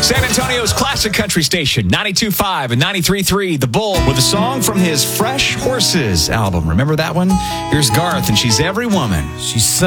San Antonio's classic country station, 92.5 and 93.3, The Bull, with a song from his Fresh Horses album. Remember that one? Here's Garth, and She's Every Woman. She's